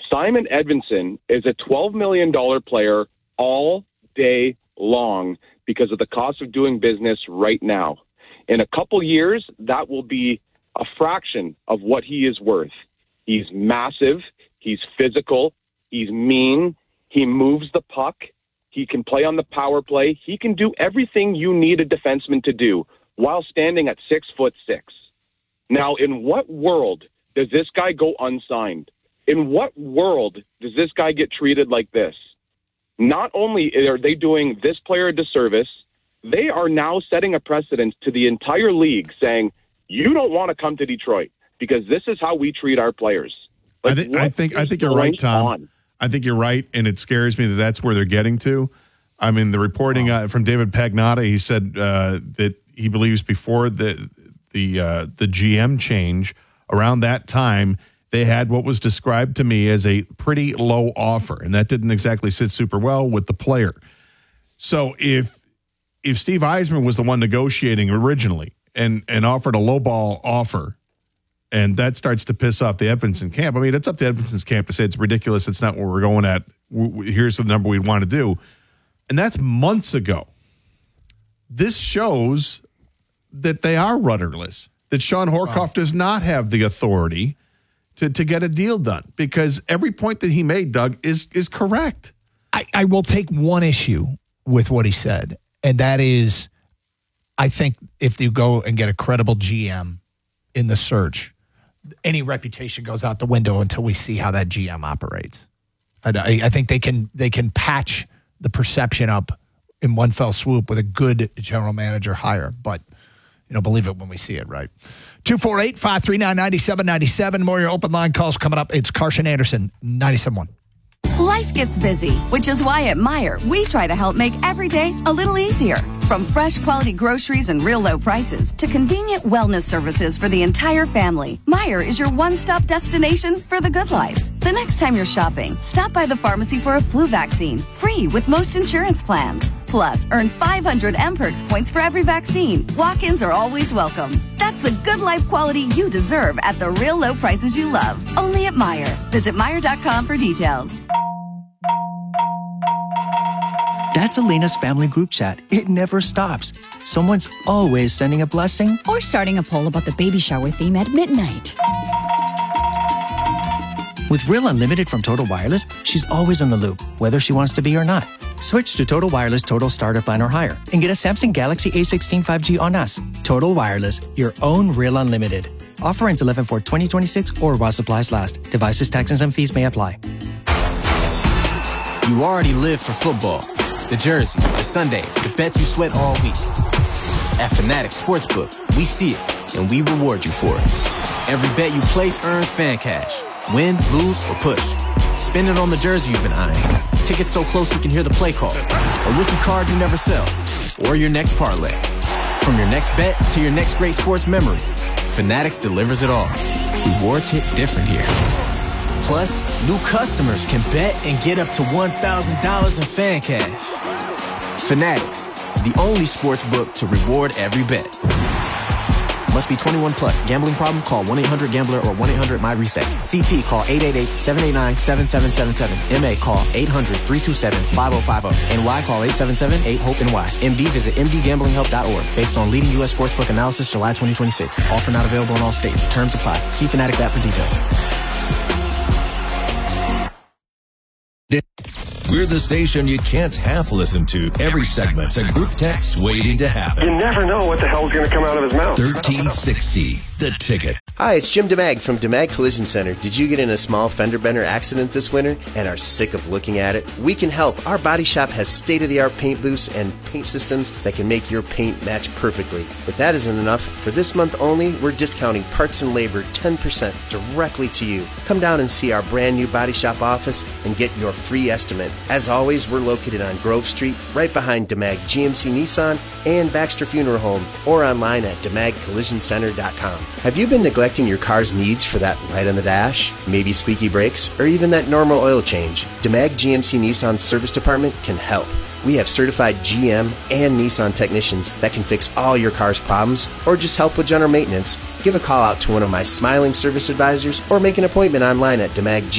Simon Edvinsson is a $12 million player all day long because of the cost of doing business right now. In a couple years, that will be a fraction of what he is worth. He's massive. He's physical. He's mean. He moves the puck. He can play on the power play. He can do everything you need a defenseman to do while standing at 6'6". Now, in what world does this guy go unsigned? In what world does this guy get treated like this? Not only are they doing this player a disservice, they are now setting a precedent to the entire league saying, you don't want to come to Detroit because this is how we treat our players. Like, I think you're right, Tom. I think you're right, and it scares me that that's where they're getting to. I mean, the reporting from David Pagnotta, he said that he believes before the GM change, around that time, they had what was described to me as a pretty low offer, and that didn't exactly sit super well with the player. So if Steve Yzerman was the one negotiating originally and offered a lowball offer, and that starts to piss off the Edvinsson camp. I mean, it's up to Edvinsson's camp to say it's ridiculous. It's not what we're going at. Here's the number we want to do. And that's months ago. This shows that they are rudderless, that Sean Horcoff does not have the authority to get a deal done, because every point that he made, Doug, is correct. I will take one issue with what he said, and that is I think if you go and get a credible GM in the search, any reputation goes out the window until we see how that GM operates. I think they can patch the perception up in one fell swoop with a good general manager hire, but believe it when we see it, right? 248-539-9797. More of your open line calls coming up. It's Carson Anderson, 97.1. Life gets busy, which is why at Meijer, we try to help make every day a little easier. From fresh quality groceries and real low prices to convenient wellness services for the entire family, Meijer is your one-stop destination for the good life. The next time you're shopping, stop by the pharmacy for a flu vaccine, free with most insurance plans. Plus, earn 500 MPerks points for every vaccine. Walk-ins are always welcome. That's the good life quality you deserve at the real low prices you love. Only at Meijer. Visit Meijer.com for details. That's Elena's family group chat. It never stops. Someone's always sending a blessing or starting a poll about the baby shower theme at midnight. With Real Unlimited from Total Wireless, she's always in the loop, whether she wants to be or not. Switch to Total Wireless Total Starter Plan or higher and get a Samsung Galaxy A16 5G on us. Total Wireless, your own Real Unlimited. Offer ends 11/4/2026 or while supplies last. Devices, taxes, and fees may apply. You already live for football. The jerseys, the Sundays, the bets you sweat all week. At Fanatics Sportsbook, we see it, and we reward you for it. Every bet you place earns fan cash. Win, lose, or push. Spend it on the jersey you've been eyeing. Tickets so close you can hear the play call. A rookie card you never sell. Or your next parlay. From your next bet to your next great sports memory, Fanatics delivers it all. Rewards hit different here. Plus, new customers can bet and get up to $1,000 in fan cash. Fanatics, the only sports book to reward every bet. Must be 21 plus. Gambling problem? Call 1-800-GAMBLER or 1-800-MY-RESET. CT, call 888-789-7777. MA, call 800-327-5050. NY, call 877-8-HOPE-NY. MD, visit mdgamblinghelp.org. Based on leading U.S. sportsbook analysis, July 2026. Offer not available in all states. Terms apply. See Fanatics app for details. We're the station you can't half listen to. Every segment's a group text waiting to happen. You never know what the hell's going to come out of his mouth. 1360, The Ticket. Hi, it's Jim DeMag from DeMag Collision Center. Did you get in a small fender bender accident this winter and are sick of looking at it? We can help. Our body shop has state-of-the-art paint booths and paint systems that can make your paint match perfectly. If that isn't enough, for this month only, we're discounting parts and labor 10% directly to you. Come down and see our brand new body shop office and get your free estimate. As always, we're located on Grove Street, right behind DeMag GMC Nissan and Baxter Funeral Home, or online at DeMagCollisionCenter.com. Have you been neglecting your car's needs for that light on the dash, maybe squeaky brakes, or even that normal oil change? DeMag GMC Nissan Service Department can help. We have certified GM and Nissan technicians that can fix all your car's problems or just help with general maintenance. Give a call out to one of my smiling service advisors or make an appointment online at DeMag